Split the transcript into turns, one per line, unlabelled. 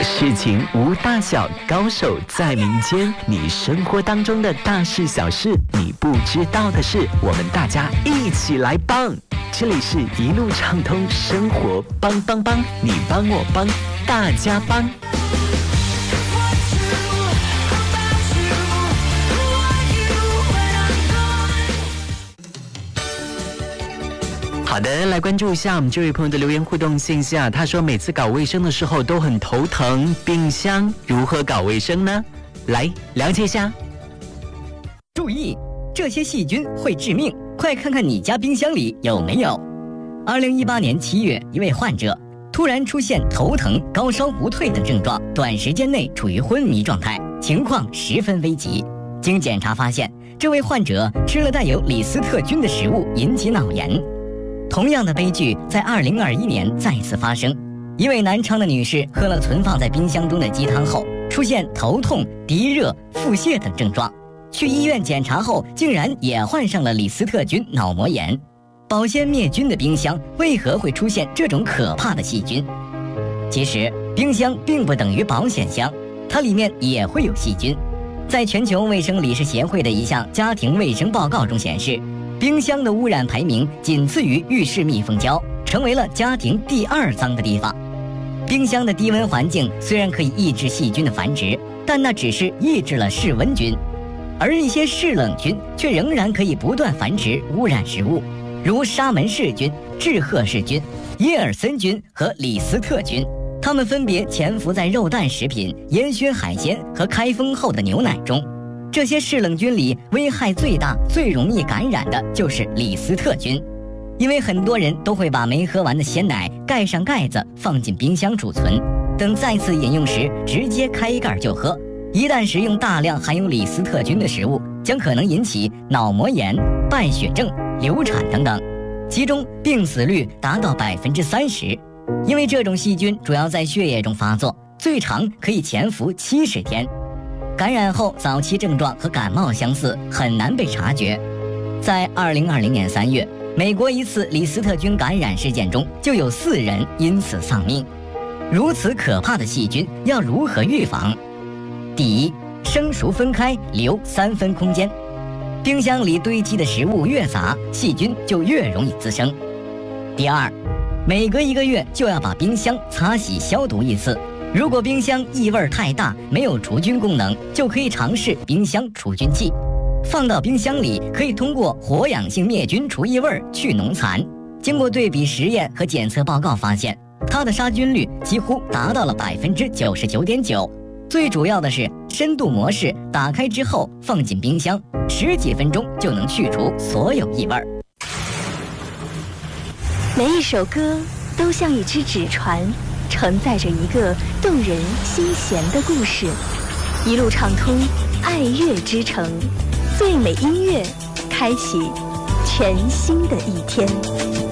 事情无大小，高手在民间。你生活当中的大事小事，你不知道的事，我们大家一起来帮。这里是一路畅通生活帮帮帮，你帮我帮，大家帮。好的，来关注一下我们这位朋友的留言互动现象。他说每次搞卫生的时候都很头疼，冰箱如何搞卫生呢？来了解一下。
注意，这些细菌会致命，快看看你家冰箱里有没有。2018年7月，一位患者突然出现头疼、高烧不退等症状，短时间内处于昏迷状态，情况十分危急。经检查发现，这位患者吃了带有李斯特菌的食物，引起脑炎。同样的悲剧在2021年再次发生，一位南昌的女士喝了存放在冰箱中的鸡汤后，出现头痛、低热、腹泻等症状，去医院检查后竟然也患上了李斯特菌脑膜炎。保鲜灭菌的冰箱为何会出现这种可怕的细菌？其实冰箱并不等于保险箱，它里面也会有细菌。在全球卫生理事协会的一项家庭卫生报告中显示，冰箱的污染排名仅次于浴室密封胶，成为了家庭第2脏的地方。冰箱的低温环境虽然可以抑制细菌的繁殖，但那只是抑制了室温菌，而一些室冷菌却仍然可以不断繁殖，污染食物，如沙门氏菌、志贺氏菌、耶尔森菌和李斯特菌。它们分别潜伏在肉蛋食品、烟熏海鲜和开封后的牛奶中。这些室冷菌里危害最大、最容易感染的就是李斯特菌，因为很多人都会把没喝完的鲜奶盖上盖子放进冰箱储存，等再次饮用时直接开盖就喝。一旦食用大量含有李斯特菌的食物，将可能引起脑膜炎、败血症、流产等等，其中病死率达到30%。因为这种细菌主要在血液中发作，最长可以潜伏70天。感染后早期症状和感冒相似，很难被察觉。在2020年3月，美国一次李斯特菌感染事件中就有4人因此丧命。如此可怕的细菌要如何预防？第一，生熟分开，留3分空间。冰箱里堆积的食物越杂，细菌就越容易滋生。第二，每隔1个月就要把冰箱擦洗消毒一次。如果冰箱异味太大，没有除菌功能，就可以尝试冰箱除菌器。放到冰箱里，可以通过活氧性灭菌除异味、去农残。经过对比实验和检测报告发现，它的杀菌率几乎达到了99.9%。最主要的是，深度模式打开之后放进冰箱，10几分钟就能去除所有异味。
每一首歌都像一只纸船，承载着一个动人心弦的故事，一路畅通爱乐之城，最美音乐，开启全新的一天。